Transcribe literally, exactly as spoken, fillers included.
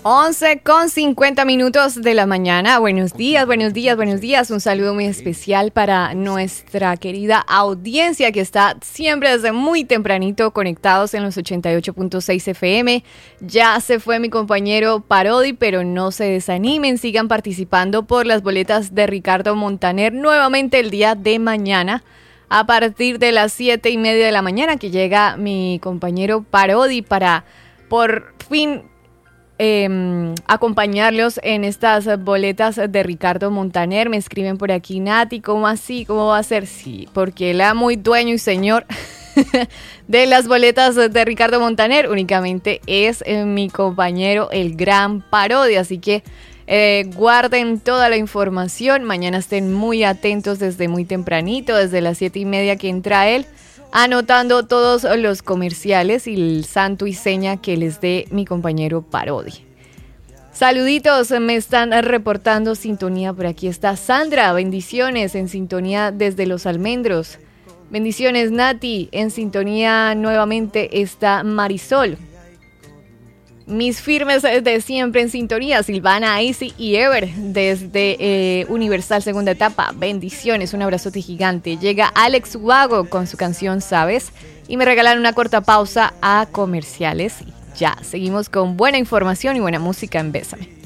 once con cincuenta minutos de la mañana. Buenos días, buenos días, buenos días. Un saludo muy especial para nuestra querida audiencia que está siempre desde muy tempranito conectados en los ochenta y ocho punto seis F M. Ya se fue mi compañero Parodi, pero no se desanimen, sigan participando por las boletas de Ricardo Montaner nuevamente el día de mañana a partir de las siete y media de la mañana, que llega mi compañero Parodi para por fin Eh, acompañarlos en estas boletas de Ricardo Montaner. Me escriben por aquí: Nati, ¿cómo así? ¿Cómo va a ser? Sí, porque él es muy dueño y señor de las boletas de Ricardo Montaner únicamente es eh, mi compañero el gran Parodi, así que eh, guarden toda la información, mañana estén muy atentos desde muy tempranito, desde las siete y media que entra él, anotando todos los comerciales y el santo y seña que les dé mi compañero Parodi. Saluditos, me están reportando sintonía. Por aquí está Sandra, bendiciones, en sintonía desde Los Almendros. Bendiciones, Nati, en sintonía nuevamente está Marisol. Mis firmes de siempre en sintonía, Silvana, Icy y Ever, desde eh, Universal Segunda Etapa. Bendiciones, un abrazote gigante. Llega Alex Wago con su canción Sabes y me regalan una corta pausa a comerciales. Ya, seguimos con buena información y buena música en Bésame.